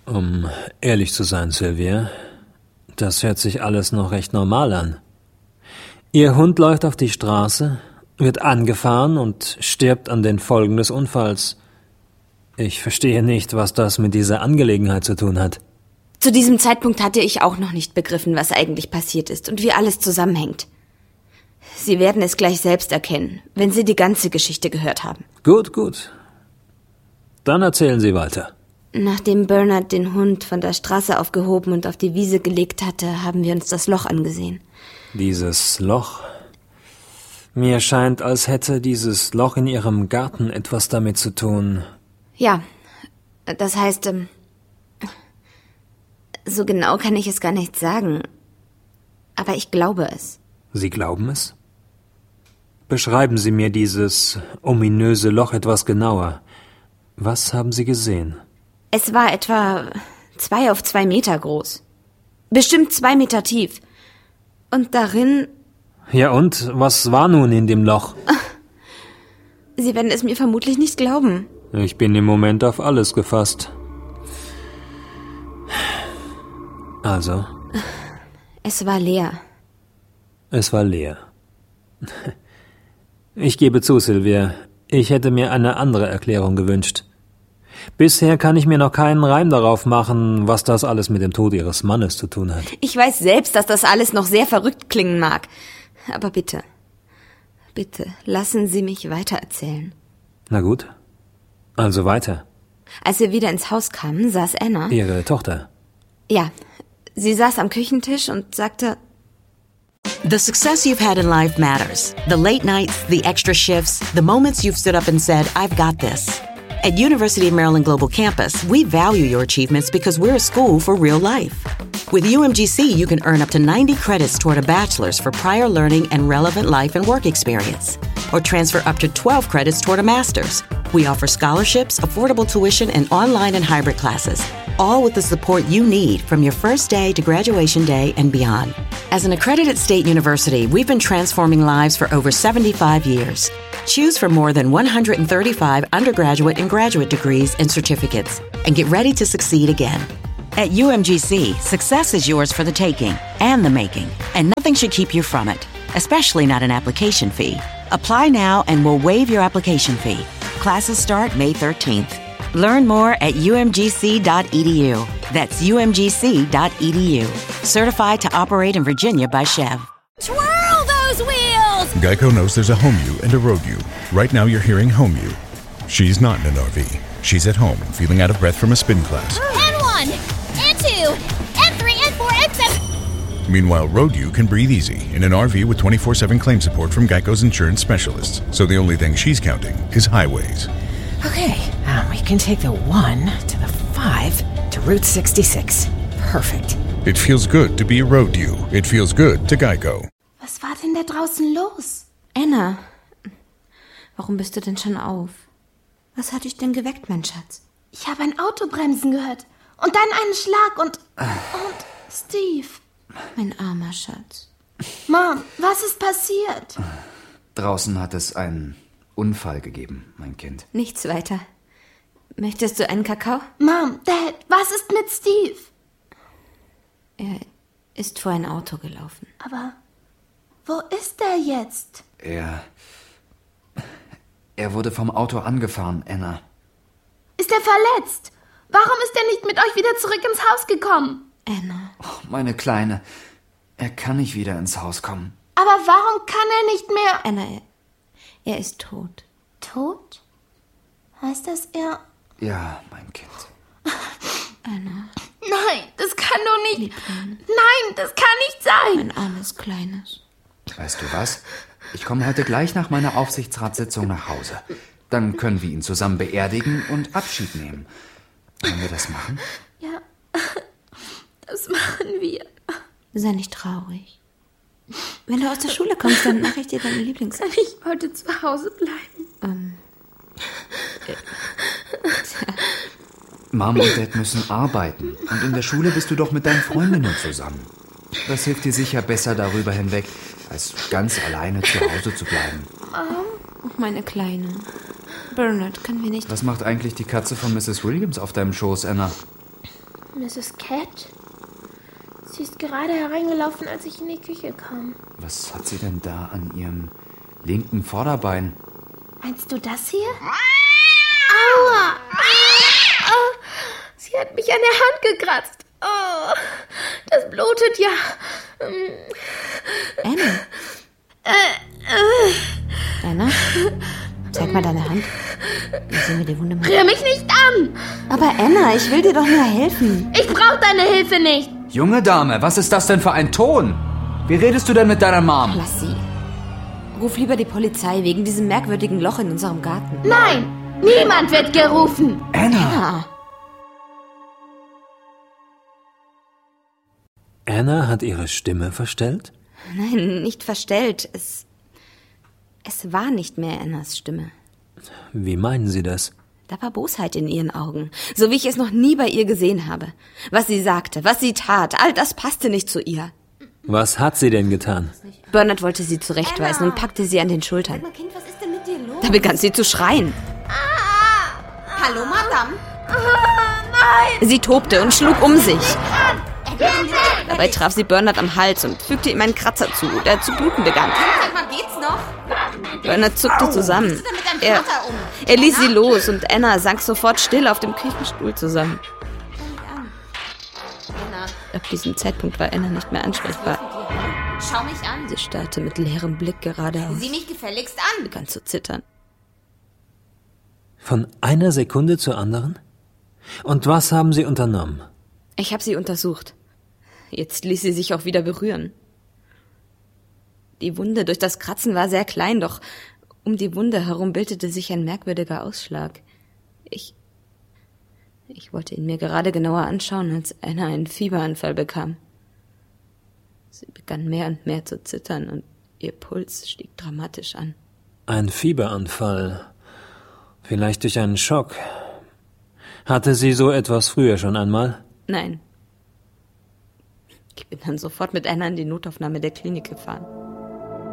Um ehrlich zu sein, Sylvia, das hört sich alles noch recht normal an. Ihr Hund läuft auf die Straße, wird angefahren und stirbt an den Folgen des Unfalls. Ich verstehe nicht, was das mit dieser Angelegenheit zu tun hat. Zu diesem Zeitpunkt hatte ich auch noch nicht begriffen, was eigentlich passiert ist und wie alles zusammenhängt. Sie werden es gleich selbst erkennen, wenn Sie die ganze Geschichte gehört haben. Gut. Dann erzählen Sie weiter. Nachdem Bernard den Hund von der Straße aufgehoben und auf die Wiese gelegt hatte, haben wir uns das Loch angesehen. Dieses Loch? Mir scheint, als hätte dieses Loch in Ihrem Garten etwas damit zu tun. Ja, das heißt, so genau kann ich es gar nicht sagen. Aber ich glaube es. Sie glauben es? Beschreiben Sie mir dieses ominöse Loch etwas genauer. Was haben Sie gesehen? Es war etwa 2 auf 2 Meter groß. Bestimmt 2 Meter tief. Und darin... Ja und? Was war nun in dem Loch? Sie werden es mir vermutlich nicht glauben. Ich bin im Moment auf alles gefasst. Also? Es war leer. Es war leer. Ich gebe zu, Sylvia, ich hätte mir eine andere Erklärung gewünscht. Bisher kann ich mir noch keinen Reim darauf machen, was das alles mit dem Tod Ihres Mannes zu tun hat. Ich weiß selbst, dass das alles noch sehr verrückt klingen mag. Aber bitte, lassen Sie mich weitererzählen. Na gut, also weiter. Als wir wieder ins Haus kamen, saß Anna... Ihre Tochter? Ja, sie saß am Küchentisch und sagte... The success you've had in life matters. The late nights, the extra shifts, the moments you've stood up and said, I've got this. At University of Maryland Global Campus, we value your achievements because we're a school for real life. With UMGC, you can earn up to 90 credits toward a bachelor's for prior learning and relevant life and work experience, or transfer up to 12 credits toward a master's. We offer scholarships, affordable tuition, and online and hybrid classes, all with the support you need from your first day to graduation day and beyond. As an accredited state university, we've been transforming lives for over 75 years. Choose from more than 135 undergraduate and graduate degrees and certificates, and get ready to succeed again. At UMGC, success is yours for the taking and the making, and nothing should keep you from it, especially not an application fee. Apply now and we'll waive your application fee. Classes start May 13th. Learn more at umgc.edu. That's umgc.edu. Certified to operate in Virginia by Chev. Twirl those wheels! Geico knows there's a home you and a road you. Right now you're hearing home you. She's not in an RV. She's at home, feeling out of breath from a spin class. N1, N2, N3, N4, N7. Meanwhile, road you can breathe easy in an RV with 24/7 claim support from Geico's insurance specialists. So the only thing she's counting is highways. Okay, we can take the 1 to the 5 to Route 66. Perfect. It feels good to be a road you. It feels good to Geico. Was war denn da draußen los? Anna, warum bist du denn schon auf? Was hat dich denn geweckt, mein Schatz? Ich habe ein Auto bremsen gehört. Und dann einen Schlag und Steve. Mein armer Schatz. Mom, was ist passiert? Draußen hat es einen Unfall gegeben, mein Kind. Nichts weiter. Möchtest du einen Kakao? Mom, Dad, was ist mit Steve? Er ist vor ein Auto gelaufen. Aber wo ist er jetzt? Er wurde vom Auto angefahren, Anna. Ist er verletzt? Warum ist er nicht mit euch wieder zurück ins Haus gekommen? Anna. Oh, meine Kleine. Er kann nicht wieder ins Haus kommen. Aber warum kann er nicht mehr... Anna, er ist tot. Tot? Heißt das er... Ja, mein Kind. Anna. Nein, das kann doch nicht... Liebling. Nein, das kann nicht sein. Mein armes Kleines. Weißt du was? Ich komme heute gleich nach meiner Aufsichtsratssitzung nach Hause. Dann können wir ihn zusammen beerdigen und Abschied nehmen. Wollen wir das machen? Ja, das machen wir. Sei nicht traurig. Wenn du aus der Schule kommst, dann mache ich dir deine Lieblings... Kann ich heute zu Hause bleiben? Mom und Dad müssen arbeiten. Und in der Schule bist du doch mit deinen Freundinnen zusammen. Das hilft dir sicher besser darüber hinweg, als ganz alleine zu Hause zu bleiben. Oh, meine Kleine. Bernard, können wir nicht... Was macht eigentlich die Katze von Mrs. Williams auf deinem Schoß, Anna? Mrs. Cat? Sie ist gerade hereingelaufen, als ich in die Küche kam. Was hat sie denn da an ihrem linken Vorderbein? Meinst du das hier? Aua! Oh, sie hat mich an der Hand gekratzt. Oh, das blutet ja. Anna? Anna? Zeig mal deine Hand. Dann sehen wir die Wunde mal. Rühr mich nicht an! Aber Anna, ich will dir doch nur helfen. Ich brauche deine Hilfe nicht. Junge Dame, was ist das denn für ein Ton? Wie redest du denn mit deiner Mom? Lass sie. Ruf lieber die Polizei wegen diesem merkwürdigen Loch in unserem Garten. Nein, niemand wird gerufen. Anna! Anna hat ihre Stimme verstellt? Nein, nicht verstellt. Es war nicht mehr Annas Stimme. Wie meinen Sie das? Da war Bosheit in ihren Augen, so wie ich es noch nie bei ihr gesehen habe. Was sie sagte, was sie tat, all das passte nicht zu ihr. Was hat sie denn getan? Bernard wollte sie zurechtweisen und packte sie an den Schultern. Kind, was ist denn mit dir los? Da begann sie zu schreien. Hallo, Madame. Sie tobte und schlug um sich. Dabei traf sie Bernard am Hals und fügte ihm einen Kratzer zu, der zu bluten begann. Sag mal, geht's noch? Bernard zuckte zusammen. Was ist denn mit deinem Vater um? Er ließ sie los und Anna sank sofort still auf dem Küchenstuhl zusammen. Ab diesem Zeitpunkt war Anna nicht mehr ansprechbar. Schau mich an. Sie starrte mit leerem Blick geradeaus. Sieh mich gefälligst an. Begann zu zittern. Von einer Sekunde zur anderen? Und was haben Sie unternommen? Ich habe sie untersucht. Jetzt ließ sie sich auch wieder berühren. Die Wunde durch das Kratzen war sehr klein, doch um die Wunde herum bildete sich ein merkwürdiger Ausschlag. Ich wollte ihn mir gerade genauer anschauen, als Anna einen Fieberanfall bekam. Sie begann mehr und mehr zu zittern und ihr Puls stieg dramatisch an. Ein Fieberanfall. Vielleicht durch einen Schock. Hatte sie so etwas früher schon einmal? Nein. Ich bin dann sofort mit Anna in die Notaufnahme der Klinik gefahren.